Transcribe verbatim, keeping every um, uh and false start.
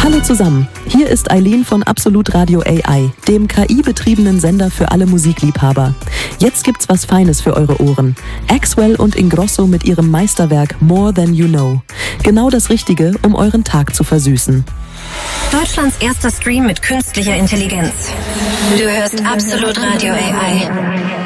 Hallo zusammen, hier ist Eileen von Absolut Radio A I, dem K I-betriebenen Sender für alle Musikliebhaber. Jetzt gibt's was Feines für eure Ohren. Axwell und Ingrosso mit ihrem Meisterwerk More Than You Know. Genau das Richtige, um euren Tag zu versüßen. Deutschlands erster Stream mit künstlicher Intelligenz. Du hörst Absolut Radio A I.